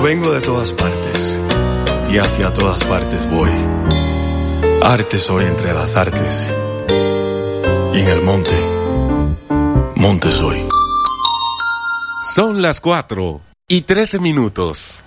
vengo de todas partes y hacia todas partes voy. Arte soy entre las artes y en el monte, monte soy. Son las 4:13.